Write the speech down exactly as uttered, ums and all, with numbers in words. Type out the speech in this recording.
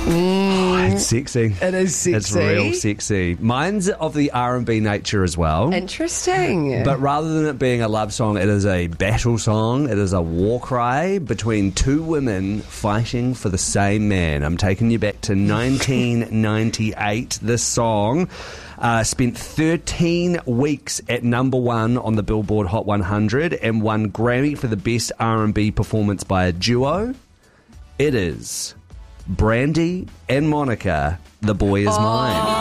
Oh, it's sexy. It is sexy. It's real sexy. Mine's of the R and B nature as well. Interesting. But rather than it being a love song, it is a battle song. It is a war cry between two women fighting for the same man. I'm taking you back to nineteen ninety-eight. This song uh, spent thirteen weeks at number one on the Billboard Hot one hundred and won Grammy for the best R and B performance by a duo. It is Brandy and Monica, The Boy Is Mine.